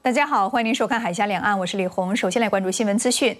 大家好，欢迎您收看《海峡两岸》，我是李红。首先来关注新闻资讯。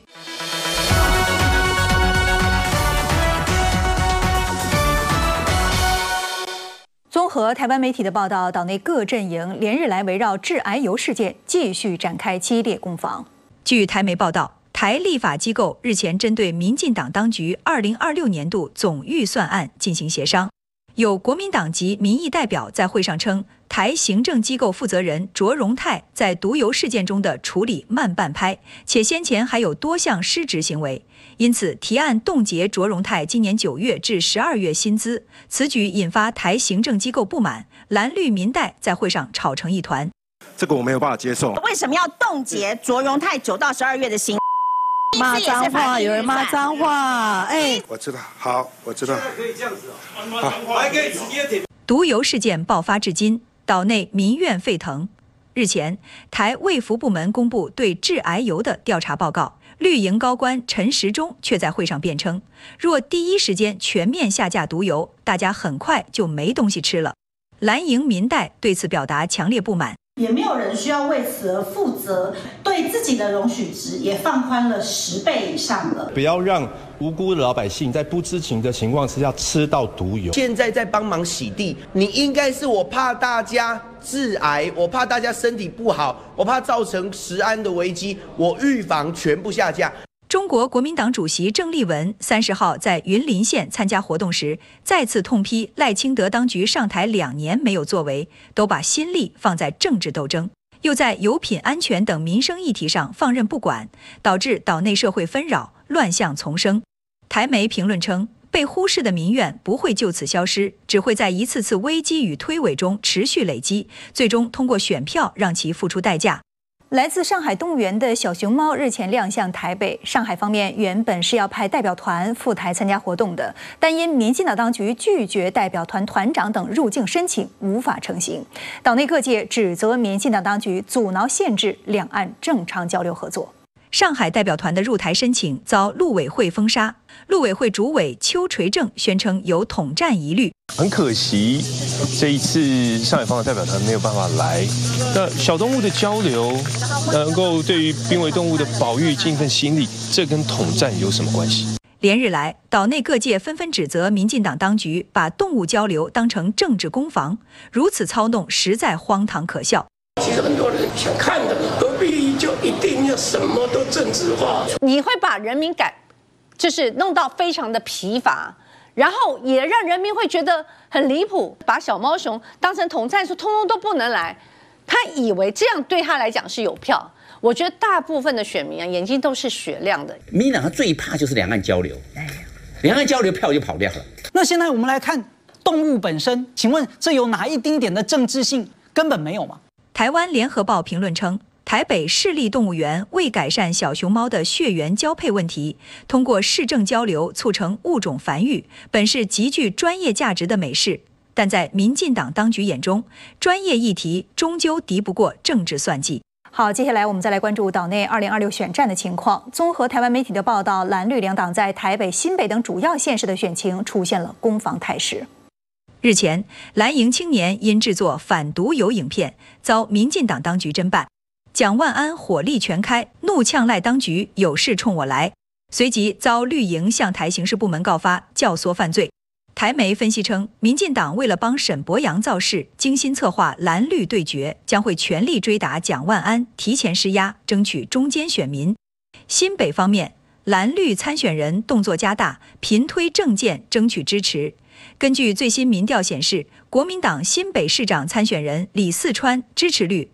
综合台湾媒体的报道，岛内各阵营连日来围绕致癌油事件继续展开激烈攻防。据台媒报道，台立法机构日前针对民进党当局2026年度总预算案进行协商。有国民党籍民意代表在会上称，台行政机构负责人卓荣泰在毒油事件中的处理慢半拍，且先前还有多项失职行为，因此提案冻结卓荣泰今年9月至12月薪资。此举引发台行政机构不满，蓝绿民代在会上吵成一团。 这个我没有办法接受。 为什么要冻结卓荣泰9到12月的薪？ 骂脏话，有人骂脏话， 我知道，好，我知道。 可以这样子哦，还可以直接点。 毒油事件爆发至今，岛内民怨沸腾。日前，台卫福部门公布对致癌油的调查报告，绿营高官陈时中却在会上辩称，若第一时间全面下架毒油，大家很快就没东西吃了。蓝营民代对此表达强烈不满。 也没有人需要为此而负责，对自己的容许值也放宽了10倍以上了。 不要让无辜的老百姓在不知情的情况之下吃到毒油。 现在在帮忙洗地，你应该是我怕大家致癌，我怕大家身体不好，我怕造成食安的危机，我预防全部下架。 中国国民党主席郑丽文30号在云林县参加活动时，再次痛批赖清德当局上台2年没有作为，都把心力放在政治斗争，又在油品安全等民生议题上放任不管，导致岛内社会纷扰，乱象丛生。台媒评论称，被忽视的民怨不会就此消失，只会在一次次危机与推诿中持续累积，最终通过选票让其付出代价。来自上海动物园的小熊猫日前亮相台北，上海方面原本是要派代表团赴台参加活动的，但因民进党当局拒绝代表团团长等入境申请，无法成行。岛内各界指责民进党当局阻挠限制两岸正常交流合作。上海代表团的入台申请遭陆委会封杀，陆委会主委邱垂正宣称有统战疑虑。 很可惜，这一次上海方的代表团没有办法来。那小动物的交流，能够对于濒危动物的保育尽一份心力，这跟统战有什么关系？ 连日来，岛内各界纷纷指责民进党当局把动物交流当成政治攻防，如此操弄实在荒唐可笑。 其实很多人想看的，何必就一定要什么都政治化？ 你会把人民就是弄到非常的疲乏，然后也让人民会觉得很离谱，把小猫熊当成统战术，通通都不能来。他以为这样对他来讲是有票。我觉得大部分的选民啊，眼睛都是雪亮的。 民进党他最怕就是两岸交流，两岸交流票就跑掉了。 那现在我们来看动物本身，请问这有哪一丁点的政治性？根本没有吗？ 台湾联合报评论称，台北市立动物园为改善小熊猫的血缘交配问题，通过市政交流促成物种繁育，本是极具专业价值的美事。但在民进党当局眼中，专业议题终究敌不过政治算计。好，接下来我们再来关注岛内2026选战的情况。综合台湾媒体的报道，蓝绿两党在台北、新北等主要县市的选情出现了攻防态势。日前，蓝营青年因制作反毒油影片，遭民进党当局侦办。蒋万安火力全开，怒呛赖当局有事冲我来，随即遭绿营向台刑事部门告发，教唆犯罪。台媒分析称，民进党为了帮沈伯洋造势，精心策划蓝绿对决，将会全力追打蒋万安，提前施压，争取中间选民。新北方面，蓝绿参选人动作加大，频推政见，争取支持。根据最新民调显示，国民党新北市长参选人李四川支持率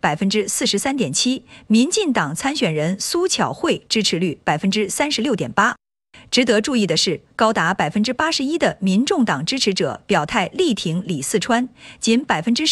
43.7%，民进党参选人苏巧慧支持率36.8%。值得注意的是，高达81%的民众党支持者表态力挺李四川，仅10%